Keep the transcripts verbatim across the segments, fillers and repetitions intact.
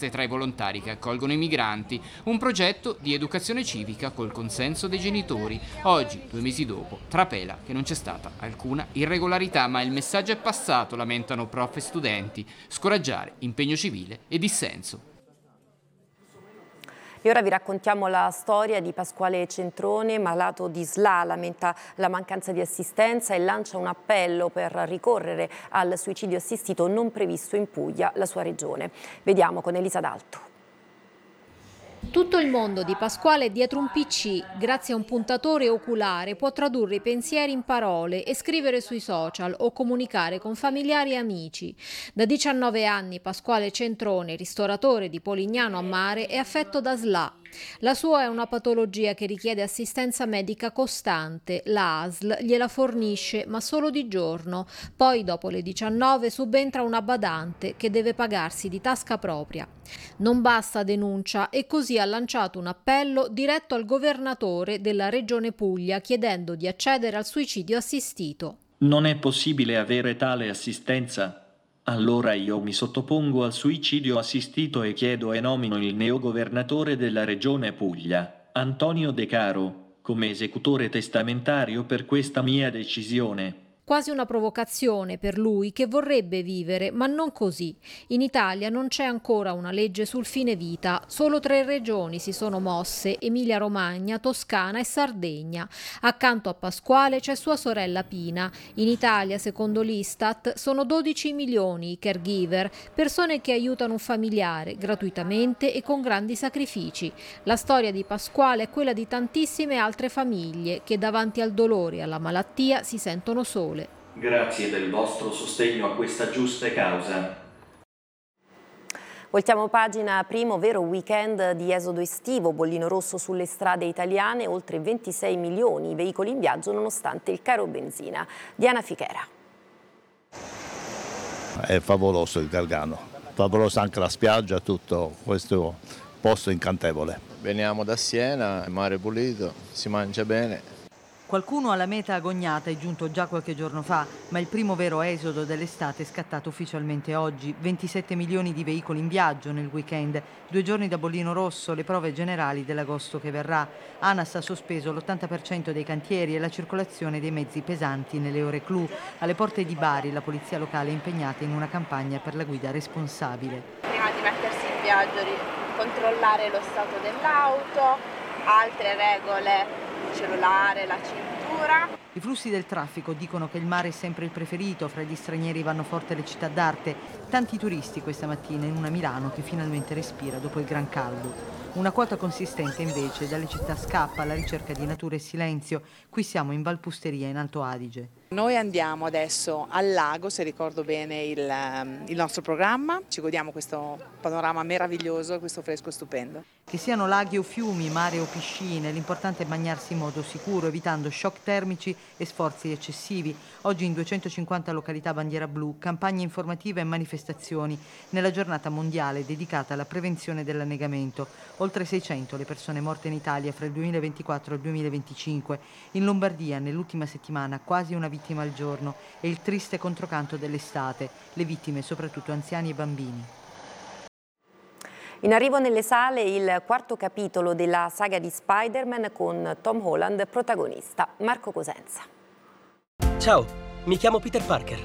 proteste tra i volontari che accolgono i migranti, un progetto di educazione civica col consenso dei genitori. Oggi, due mesi dopo, trapela che non c'è stata alcuna irregolarità, ma il messaggio è passato, lamentano prof e studenti. Scoraggiare, impegno civile e dissenso. E ora vi raccontiamo la storia di Pasquale Centrone, malato di S L A, lamenta la mancanza di assistenza e lancia un appello per ricorrere al suicidio assistito non previsto in Puglia, la sua regione. Vediamo con Elisa D'Alto. Tutto il mondo di Pasquale è dietro un P C, grazie a un puntatore oculare può tradurre i pensieri in parole e scrivere sui social o comunicare con familiari e amici. Da diciannove anni Pasquale Centrone, ristoratore di Polignano a Mare, è affetto da S L A. La sua è una patologia che richiede assistenza medica costante. La A S L gliela fornisce, ma solo di giorno. Poi, dopo le diciannove, subentra una badante che deve pagarsi di tasca propria. Non basta, denuncia, e così ha lanciato un appello diretto al governatore della regione Puglia chiedendo di accedere al suicidio assistito. Non è possibile avere tale assistenza? Allora io mi sottopongo al suicidio assistito e chiedo e nomino il neogovernatore della regione Puglia, Antonio De Caro, come esecutore testamentario per questa mia decisione. Quasi una provocazione per lui che vorrebbe vivere, ma non così. In Italia non c'è ancora una legge sul fine vita, solo tre regioni si sono mosse, Emilia-Romagna, Toscana e Sardegna. Accanto a Pasquale c'è sua sorella Pina. In Italia, secondo l'Istat, sono dodici milioni i caregiver, persone che aiutano un familiare gratuitamente e con grandi sacrifici. La storia di Pasquale è quella di tantissime altre famiglie che davanti al dolore e alla malattia si sentono sole. Grazie del vostro sostegno a questa giusta causa. Voltiamo pagina, primo vero weekend di esodo estivo, bollino rosso sulle strade italiane, oltre ventisei milioni i veicoli in viaggio nonostante il caro benzina. Diana Fichera. È favoloso il Gargano, favolosa anche la spiaggia, tutto questo posto incantevole. Veniamo da Siena, mare pulito, si mangia bene. Qualcuno alla meta agognata è giunto già qualche giorno fa, ma il primo vero esodo dell'estate è scattato ufficialmente oggi. ventisette milioni di veicoli in viaggio nel weekend, due giorni da bollino rosso, le prove generali dell'agosto che verrà. ANAS ha sospeso l'ottanta per cento dei cantieri e la circolazione dei mezzi pesanti nelle ore clou. Alle porte di Bari la polizia locale è impegnata in una campagna per la guida responsabile. Prima di mettersi in viaggio, controllare lo stato dell'auto, altre regole, il cellulare, la cintura. I flussi del traffico dicono che il mare è sempre il preferito, fra gli stranieri vanno forte le città d'arte. Tanti turisti questa mattina in una Milano che finalmente respira dopo il gran caldo. Una quota consistente invece dalle città scappa alla ricerca di natura e silenzio. Qui siamo in Valpusteria in Alto Adige. Noi andiamo adesso al lago, se ricordo bene il, il nostro programma, ci godiamo questo panorama meraviglioso, questo fresco stupendo. Che siano laghi o fiumi, mare o piscine, l'importante è bagnarsi in modo sicuro, evitando shock termici e sforzi eccessivi. Oggi in duecentocinquanta località bandiera blu, campagne informative e manifestazioni nella giornata mondiale dedicata alla prevenzione dell'annegamento. Oltre seicento le persone morte in Italia fra il duemilaventiquattro e il duemilaventicinque. In Lombardia nell'ultima settimana quasi una vittima al giorno e il triste controcanto dell'estate, le vittime soprattutto anziani e bambini. In arrivo nelle sale il quarto capitolo della saga di Spider-Man con Tom Holland protagonista. Marco Cosenza. Ciao, mi chiamo Peter Parker.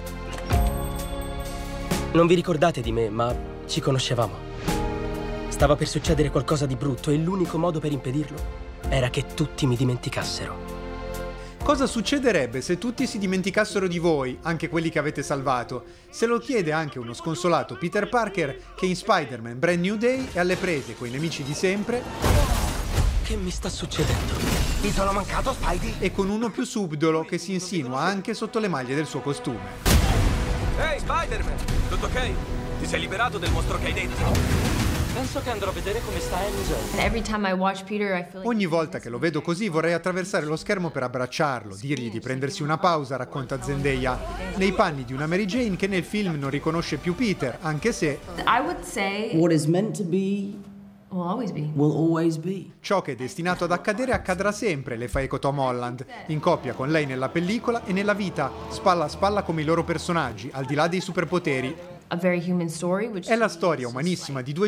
Non vi ricordate di me, ma ci conoscevamo. Stava per succedere qualcosa di brutto e l'unico modo per impedirlo era che tutti mi dimenticassero. Cosa succederebbe se tutti si dimenticassero di voi, anche quelli che avete salvato? Se lo chiede anche uno sconsolato Peter Parker che in Spider-Man Brand New Day è alle prese coi nemici di sempre. Che mi sta succedendo? Ti sono mancato, Spidey? E con uno più subdolo che si insinua anche sotto le maglie del suo costume. Ehi, hey, Spider-Man! Tutto ok? Ti sei liberato del mostro che hai dentro? Penso che andrò a vedere come sta Enzo. Ogni volta che lo vedo così vorrei attraversare lo schermo per abbracciarlo, dirgli di prendersi una pausa, racconta Zendaya, nei panni di una Mary Jane che nel film non riconosce più Peter, anche se I would say what is meant to be will always be. Will always be. Ciò che è destinato ad accadere accadrà sempre, le fa eco Tom Holland, in coppia con lei nella pellicola e nella vita, spalla a spalla come i loro personaggi, al di là dei superpoteri. A very human story, which è la storia umanissima di due